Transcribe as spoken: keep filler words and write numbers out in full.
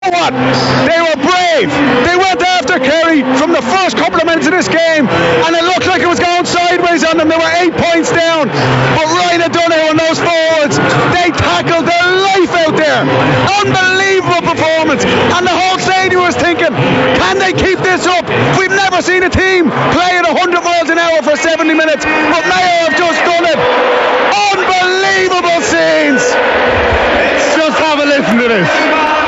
what? They were brave. They went after Kerry from the first couple of minutes of this game, and it looked like it was going sideways on them. They were eight points down, but Ryan O'Donoghue and those forwards, they tackled their life out there. Unbelievable performance, and the whole stadium was thinking, can they keep this up? We've never seen a team play at one hundred miles an hour for seventy minutes, but Mayo have just done it. Unbelievable scenes. Just have a listen to this.